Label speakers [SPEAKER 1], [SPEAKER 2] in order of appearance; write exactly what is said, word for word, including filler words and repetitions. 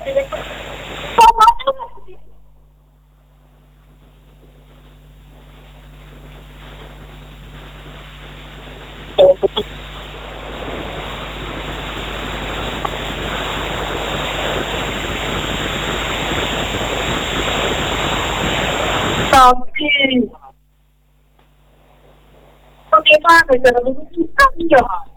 [SPEAKER 1] 导致后面发的可能是上就好。